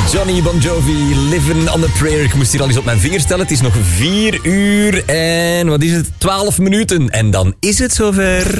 Johnny Bon Jovi, Living on a Prayer. Ik moest hier al eens op mijn vinger stellen. Het is nog 4 uur en wat is het? 12 minuten. En dan is het zover.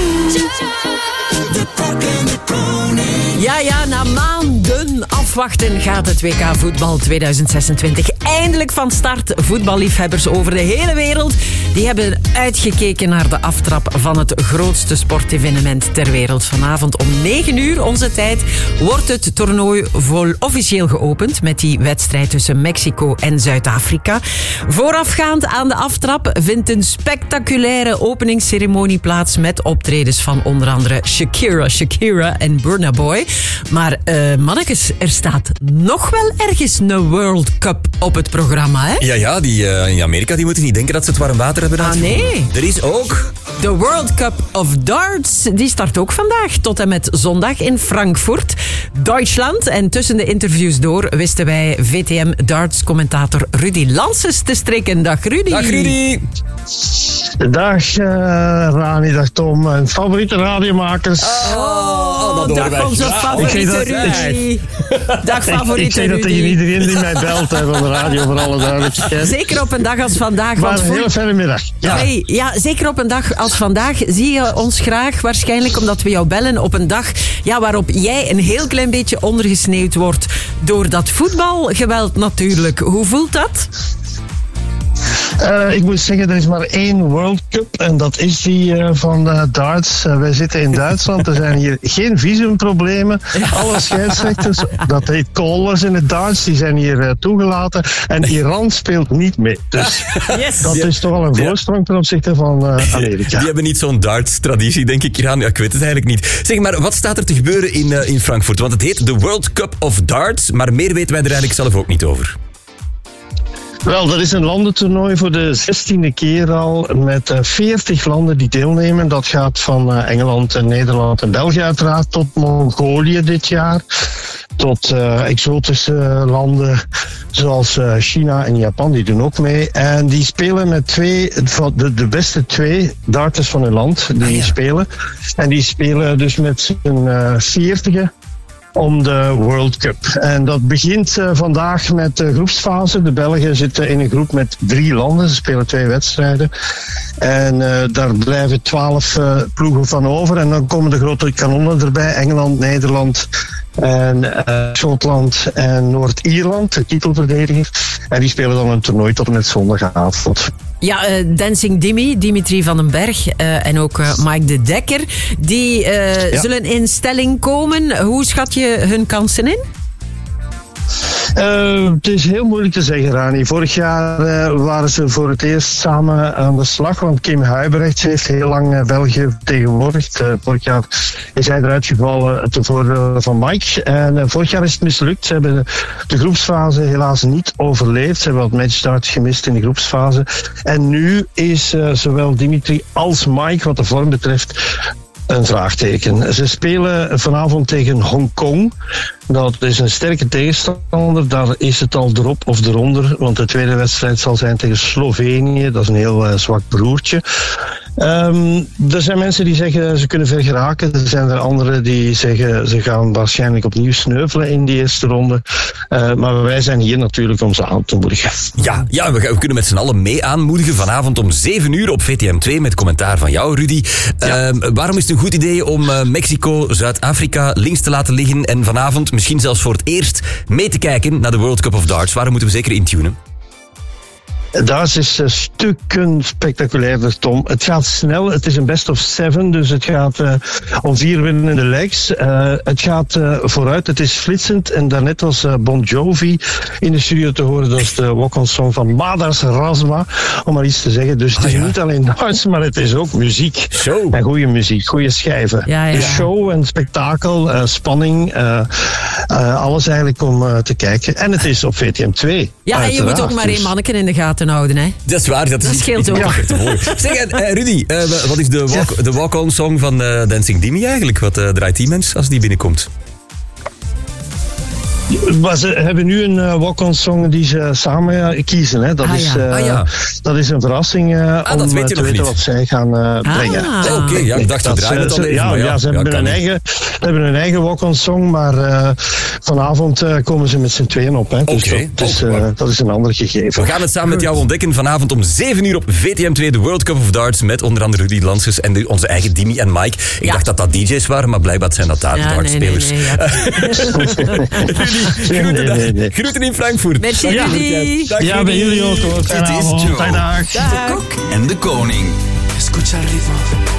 Ja, na maanden afwachten gaat het WK voetbal 2026 eindelijk van start. Voetballiefhebbers over de hele wereld die hebben uitgekeken naar de aftrap van het grootste sportevenement ter wereld. Vanavond om 9 uur onze tijd wordt het toernooi officieel geopend met die wedstrijd tussen Mexico en Zuid-Afrika. Voorafgaand aan de aftrap vindt een spectaculaire openingsceremonie plaats met optredens van onder andere Shakira en Burna Boy. Maar mannetjes, er staat nog wel ergens een World Cup op het programma, hè? Ja, die in Amerika die moeten niet denken dat ze het warm water hebben uitgevonden. Nee. Er is ook... De World Cup of Darts, die start ook vandaag tot en met zondag in Frankfurt, Duitsland. En tussen de interviews door wisten wij VTM-darts-commentator Rudy Lances te strikken. Dag Rudy. Dag Rudy. Dag Rani, dag Tom. Mijn favoriete radiomakers. Dag onze favoriete Rudy. Dag favoriete Rudy. Ik zeg dat tegen iedereen die mij belt van de radio, voor alle duidelijkheid. Zeker op een dag als vandaag. Maar een hele fijne middag. Ja, zeker op een dag als vandaag zie je ons graag. Waarschijnlijk omdat we jou bellen op een dag waarop jij een heel klein beetje ondergesneeuwd wordt door dat voetbalgeweld natuurlijk. Hoe voelt dat? Ik moet zeggen, er is maar 1 World Cup en dat is die van darts. Wij zitten in Duitsland, er zijn hier geen visumproblemen. Alle scheidsrechters, dat heet callers in het darts, die zijn hier toegelaten. En Iran speelt niet mee. Dus dat is toch al een voorsprong ten opzichte van Amerika. Die hebben niet zo'n darts-traditie, denk ik, Iran. Ja, ik weet het eigenlijk niet. Zeg maar, wat staat er te gebeuren in Frankfurt? Want het heet de World Cup of Darts, maar meer weten wij er eigenlijk zelf ook niet over. Wel, dat is een landentoernooi voor de 16e keer al met 40 landen die deelnemen. Dat gaat van Engeland en Nederland en België uiteraard tot Mongolië dit jaar. Tot exotische landen zoals China en Japan, die doen ook mee. En die spelen met de beste 2 darters van hun land, die spelen. En die spelen dus met z'n 40 om de World Cup. En dat begint vandaag met de groepsfase. De Belgen zitten in een groep met 3 landen. Ze spelen 2 wedstrijden. En daar blijven 12 ploegen van over. En dan komen de grote kanonnen erbij. Engeland, Nederland en Schotland en Noord-Ierland, de titelverdediger. En die spelen dan een toernooi tot en met zondagavond. Ja, Dancing Dimitri van den Berg en ook Mike de Dekker, die zullen in stelling komen. Hoe schat je hun kansen in? Het is heel moeilijk te zeggen, Rani. Vorig jaar waren ze voor het eerst samen aan de slag, want Kim Huybrechts heeft heel lang België vertegenwoordigd. Vorig jaar is hij eruit gevallen ten voordeel van Mike. En vorig jaar is het mislukt. Ze hebben de groepsfase helaas niet overleefd. Ze hebben wat matchstarts gemist in de groepsfase. En nu is zowel Dimitri als Mike, wat de vorm betreft, een vraagteken. Ze spelen vanavond tegen Hongkong. Dat is een sterke tegenstander. Daar is het al erop of eronder. Want de tweede wedstrijd zal zijn tegen Slovenië. Dat is een heel zwak broertje. Er zijn mensen die zeggen ze kunnen ver geraken. Er zijn er anderen die zeggen ze gaan waarschijnlijk opnieuw sneuvelen in die eerste ronde. Maar wij zijn hier natuurlijk om ze aan te moedigen. Ja, we kunnen met z'n allen mee aanmoedigen. Vanavond om 7 uur op VTM2 met commentaar van jou, Rudy. Waarom is het een goed idee om Mexico, Zuid-Afrika links te laten liggen en vanavond misschien zelfs voor het eerst mee te kijken naar de World Cup of Darts? Waarom moeten we zeker intunen? Darts is stukken spectaculairder, Tom. Het gaat snel, het is een best of 7, dus het gaat om 4 winnende legs. Het gaat vooruit, het is flitsend. En daarnet was Bon Jovi in de studio te horen. Dat is de walk-on song van Madas Razma, om maar iets te zeggen. Dus het is niet alleen darts, maar het is ook muziek. Show. En goede muziek, goede schijven. Dus show en spektakel, spanning, alles eigenlijk om te kijken. En het is op VTM2. Ja, en je moet ook maar 1 manneken in de gaten houden, hè? Dat is waar. Dat scheelt ook. Zeg, Rudy, wat is de walk-on song van Dancing Dimi eigenlijk? Wat draait die mens als die binnenkomt? Maar ze hebben nu een walk-on song die ze samen kiezen. Hè. Dat is een verrassing dat om weet je te nog weten niet. wat zij gaan brengen. Oké, ik dacht dat draaien het al even. Maar ze hebben hun eigen walk-on song, maar vanavond komen ze met z'n tweeën op. Hè. Dus dat is een ander gegeven. We gaan het samen met jou ontdekken vanavond om 7 uur op VTM 2, de World Cup of Darts, met onder andere Rudy Lanschers en onze eigen Dimi en Mike. Ik dacht dat DJ's waren, maar blijkbaar zijn dat dartspelers. Rudy, groeten in Frankfurt. Merci, Rudy. Ja, bij jullie ook hoor. Het is Joe, de kok en de koning. Escucha el ritmo.